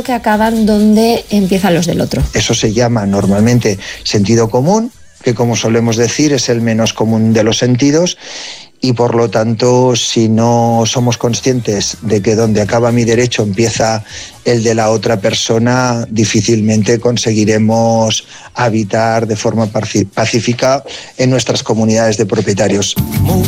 que acaban donde empiezan los del otro. Eso se llama normalmente sentido común, que como solemos decir es el menos común de los sentidos, y por lo tanto si no somos conscientes de que donde acaba mi derecho empieza el de la otra persona, difícilmente conseguiremos habitar de forma pacífica en nuestras comunidades de propietarios.